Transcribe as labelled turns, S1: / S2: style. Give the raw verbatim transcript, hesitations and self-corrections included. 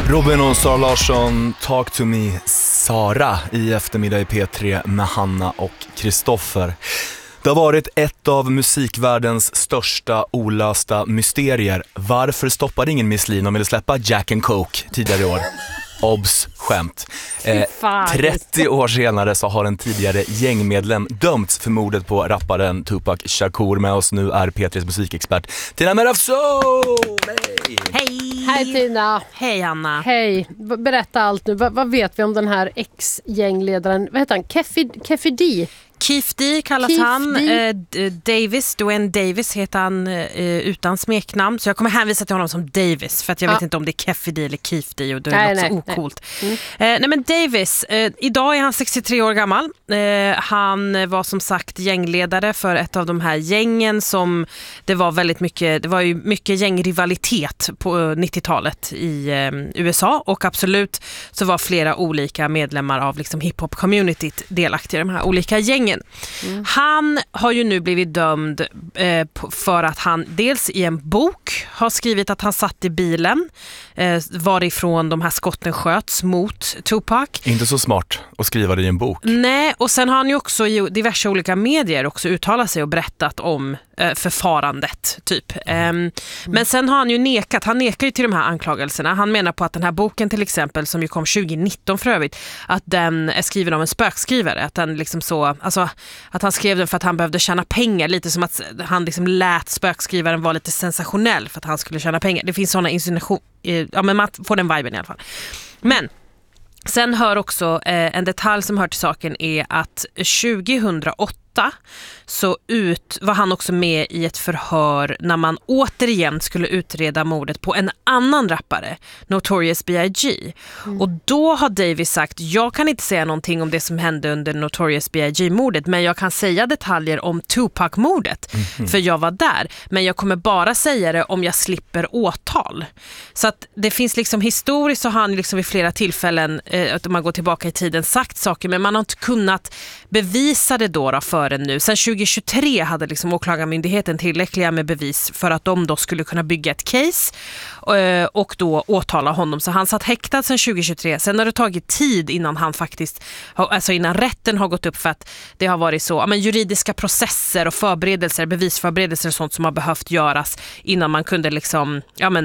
S1: Robin och Sara Larsson, Talk to me, Sara i eftermiddag i P tre med Hanna och Kristoffer. Det har varit ett av musikvärldens största olösta mysterier. Varför stoppade ingen Miss Li när de ville släppa Jack and Coke tidigare i år? Obs, skämt. Eh, trettio år senare så har en tidigare gängmedlem dömts för mordet på rapparen Tupac Shakur. Med oss nu är P tres musikexpert Tina Merafso. Hej!
S2: Hej!
S3: Hej Tina!
S2: Hej Anna!
S3: Hej! B- berätta allt nu. V- vad vet vi om den här ex-gängledaren? Vad heter han? Keffi, Keffi D?
S2: Keef D kallas
S3: Keef
S2: han.
S3: D.
S2: Eh, D- Davis, Dwayne Davis heter han eh, utan smeknamn. Så jag kommer hänvisa till honom som Davis. För att jag
S3: Ja.
S2: vet inte om det är Keffi D eller Keef D. Och då är
S3: Nej,
S2: det
S3: nej,
S2: också ocoolt. Nej. Mm. Eh, nej men Davis, eh, idag är han sextiotre år gammal. Eh, han var som sagt gängledare för ett av de här gängen som det var väldigt mycket, det var ju mycket gängrivalitet på nittiotalet i eh, U S A. Och absolut så var flera olika medlemmar av liksom hiphop-communityt delaktiga i de här olika gängen. Mm. Han har ju nu blivit dömd eh, för att han dels i en bok har skrivit att han satt i bilen eh, varifrån de här skotten sköts mot Tupac.
S1: Inte så smart att skriva det i en bok.
S2: Nej, och sen har han ju också i diverse olika medier också uttalat sig och berättat om eh, förfarandet typ. Mm. Um, men sen har han ju nekat, han nekar ju till de här anklagelserna. Han menar på att den här boken till exempel som ju kom tjugonitton för övrigt, att den är skriven av en spökskrivare, att den liksom så, alltså att han skrev den för att han behövde tjäna pengar, lite som att han liksom lät spökskrivaren vara lite sensationell för att han skulle tjäna pengar. Det finns sådana insinuationer, ja men man får den viben i alla fall. Men sen hör också eh, en detalj som hör till saken är att tjugohundraåtta så ut, var han också med i ett förhör när man återigen skulle utreda mordet på en annan rappare, Notorious B I G. Mm. Och då har Davis sagt, jag kan inte säga någonting om det som hände under Notorious B I G-mordet, men jag kan säga detaljer om Tupac-mordet, mm. för jag var där. Men jag kommer bara säga det om jag slipper åtal. Så att det finns liksom historiskt så har han liksom vid flera tillfällen, eh, att man går tillbaka i tiden, sagt saker, men man har inte kunnat bevisa det då, då för nu. Sen tjugohundratjugotre hade liksom åklagarmyndigheten tillräckliga med bevis för att de då skulle kunna bygga ett case och då åtala honom. Så han satt häktad sen tjugohundratjugotre. Sen har det tagit tid innan han faktiskt, alltså innan rätten har gått upp, för att det har varit så, ja, men juridiska processer och förberedelser, bevisförberedelser och sånt som har behövt göras innan man kunde liksom, ja men